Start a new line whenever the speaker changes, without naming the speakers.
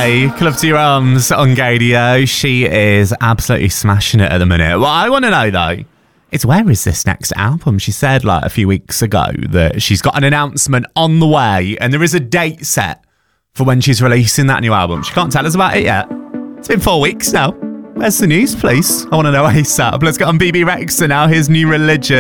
Beyonce, Club to Your Arms on Gadio. She is absolutely smashing it at the minute. What I want to know, though, is where is this next album? She said like a few weeks ago that she's got an announcement on the way and there is a date set for when she's releasing that new album. She can't tell us about it yet. It's been 4 weeks now. Where's the news, please? I want to know ASAP. Let's get on BB Rexa now. His New Religion.